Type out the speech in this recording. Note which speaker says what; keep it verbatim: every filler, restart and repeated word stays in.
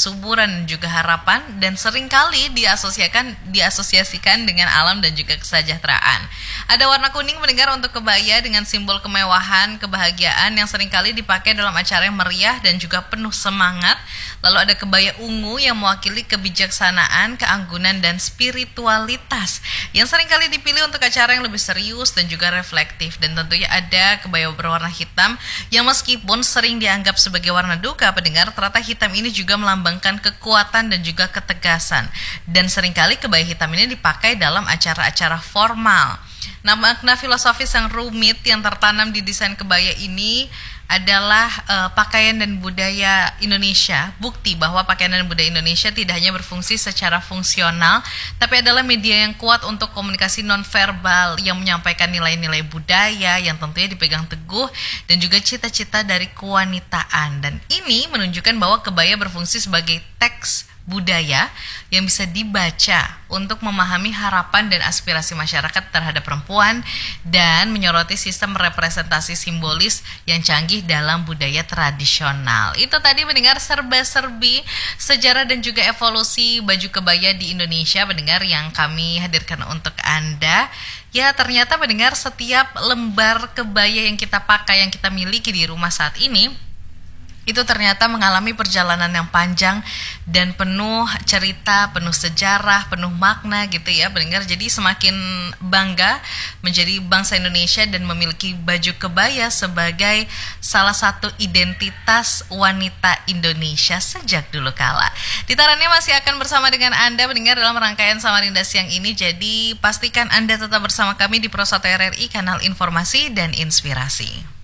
Speaker 1: kesuburan dan juga harapan, dan seringkali diasosiasikan diasosiasikan dengan alam dan juga kesejahteraan. Ada warna kuning pendengar untuk kebaya dengan simbol kemewahan, kebahagiaan yang seringkali dipakai dalam acara yang meriah dan juga penuh semangat. Lalu ada kebaya ungu yang mewakili kebijaksanaan, keanggunan, dan spiritualitas yang seringkali dipilih untuk acara yang lebih serius dan juga reflektif. Dan tentunya ada kebaya berwarna hitam yang meskipun sering dianggap sebagai warna duka pendengar, ternyata hitam ini juga melambangkan kekuatan dan juga ketegasan. Dan seringkali kebaya hitam ini dipakai dalam acara-acara formal. Nah, makna filosofis yang rumit yang tertanam di desain kebaya ini adalah uh, pakaian dan budaya Indonesia. Bukti bahwa pakaian dan budaya Indonesia tidak hanya berfungsi secara fungsional, tapi adalah media yang kuat untuk komunikasi nonverbal yang menyampaikan nilai-nilai budaya yang tentunya dipegang teguh dan juga cita-cita dari kewanitaan. Dan ini menunjukkan bahwa kebaya berfungsi sebagai teks budaya yang bisa dibaca untuk memahami harapan dan aspirasi masyarakat terhadap perempuan dan menyoroti sistem representasi simbolis yang canggih dalam budaya tradisional. Itu tadi mendengar serba-serbi sejarah dan juga evolusi baju kebaya di Indonesia pendengar yang kami hadirkan untuk Anda. Ya, ternyata mendengar setiap lembar kebaya yang kita pakai, yang kita miliki di rumah saat ini, itu ternyata mengalami perjalanan yang panjang dan penuh cerita, penuh sejarah, penuh makna gitu ya pendengar. Jadi semakin bangga menjadi bangsa Indonesia dan memiliki baju kebaya sebagai salah satu identitas wanita Indonesia sejak dulu kala. Ditarannya masih akan bersama dengan Anda pendengar dalam rangkaian Samarinda siang ini. Jadi pastikan Anda tetap bersama kami di Pro satu R R I, kanal informasi dan inspirasi.